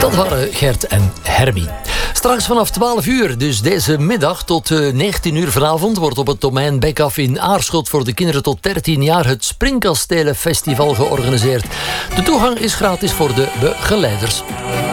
Dat waren Gert en Herbie. Straks vanaf 12 uur, dus deze middag tot 19 uur vanavond, wordt op het domein Bekaf in Aarschot voor de kinderen tot 13 jaar het Springkastelenfestival georganiseerd. De toegang is gratis voor de begeleiders.